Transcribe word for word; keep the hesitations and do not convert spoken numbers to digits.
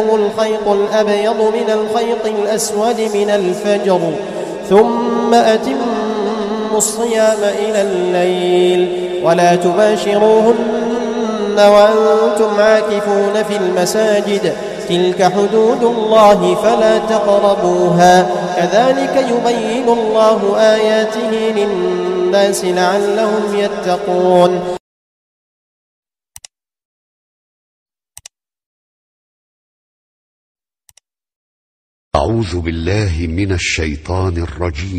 الخيط الأبيض من الخيط الأسود من الفجر ثم أتموا الصيام إلى الليل ولا تباشروهن وأنتم عاكفون في المساجد تلك حدود الله فلا تقربوها كذلك يبين الله آياته للناس لعلهم يتقون. أعوذ بالله من الشيطان الرجيم.